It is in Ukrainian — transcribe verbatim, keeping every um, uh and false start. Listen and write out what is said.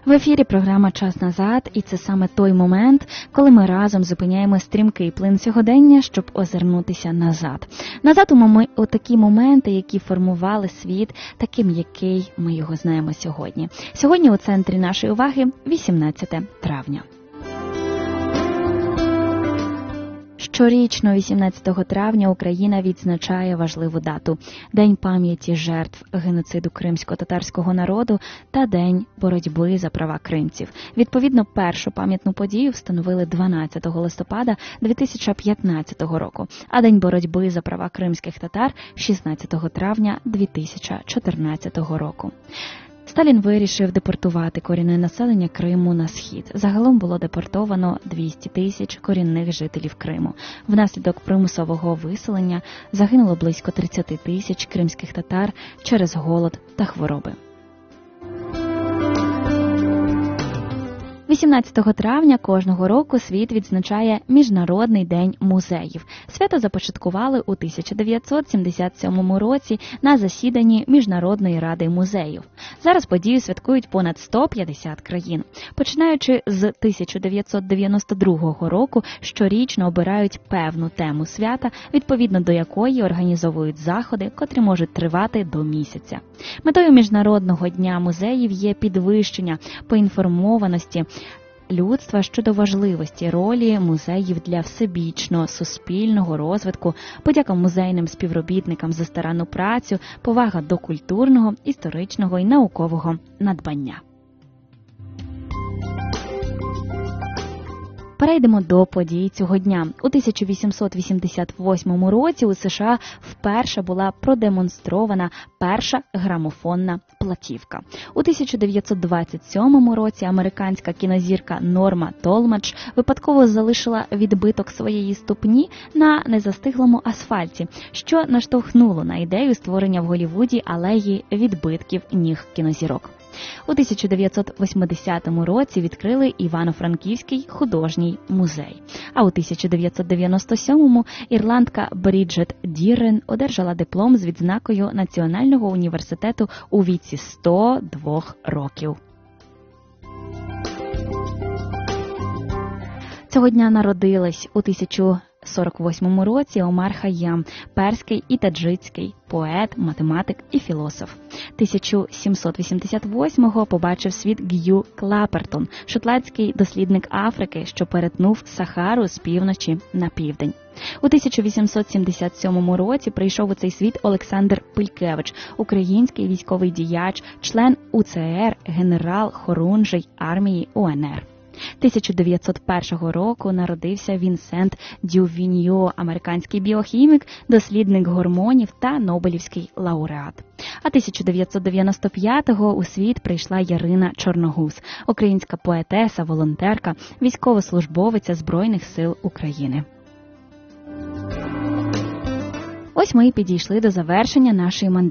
В ефірі програма «Час назад», і це саме той момент, коли ми разом зупиняємо стрімкий плин сьогодення, щоб озирнутися назад. Назад у, моми... у такі моменти, які формували світ таким, який ми його знаємо сьогодні. Сьогодні у центрі нашої уваги вісімнадцяте травня. Щорічно вісімнадцятого травня Україна відзначає важливу дату – День пам'яті жертв геноциду кримсько-татарського народу та День боротьби за права кримців. Відповідно, першу пам'ятну подію встановили дванадцятого листопада дві тисячі п'ятнадцятого року, а День боротьби за права кримських татар – шістнадцятого травня дві тисячі чотирнадцятого року. Сталін вирішив депортувати корінне населення Криму на схід. Загалом було депортовано двісті тисяч корінних жителів Криму. Внаслідок примусового виселення загинуло близько тридцять тисяч кримських татар через голод та хвороби. вісімнадцятого травня кожного року світ відзначає Міжнародний день музеїв. Свято започаткували у тисяча дев'ятсот сімдесят сьомому році на засіданні Міжнародної ради музеїв. Зараз подію святкують понад сто п'ятдесят країн. Починаючи з тисяча дев'ятсот дев'яносто другого року, щорічно обирають певну тему свята, відповідно до якої організовують заходи, котрі можуть тривати до місяця. Метою Міжнародного дня музеїв є підвищення поінформованості людства щодо важливості ролі музеїв для всебічного суспільного розвитку, подяка музейним співробітникам за старанну працю, повага до культурного, історичного і наукового надбання. Перейдемо до подій цього дня. У тисяча вісімсот вісімдесят восьмому році у США вперше була продемонстрована перша грамофонна платівка. У тисяча дев'ятсот двадцять сьомому році американська кінозірка Норма Толмадж випадково залишила відбиток своєї ступні на незастиглому асфальті, що наштовхнуло на ідею створення в Голлівуді алеї відбитків ніг кінозірок. У тисяча дев'ятсот восьмидесятому році відкрили Івано-Франківський художній музей. А у тисяча дев'ятсот дев'яносто сьомому ірландка Бріджет Діррен одержала диплом з відзнакою Національного університету у віці сто два років. Цього дня народились у тисяча сорок восьмому році Омар Хайям, перський і таджикський поет, математик і філософ. тисяча сімсот вісімдесят восьмого побачив світ Г'ю Клапертон, шотландський дослідник Африки, що перетнув Сахару з півночі на південь. У тисяча вісімсот сімдесят сьомому році прийшов у цей світ Олександр Пилькевич, український військовий діяч, член У Це Ер, генерал хорунжий армії У Ен Ер. тисяча дев'ятсот першого року народився Вінсент Дювіньо, американський біохімік, дослідник гормонів та Нобелівський лауреат. А тисяча дев'ятсот дев'яносто п'ятого у світ прийшла Ярина Чорногуз, українська поетеса, волонтерка, військовослужбовиця Збройних сил України. Ось ми і підійшли до завершення нашої мандрівки.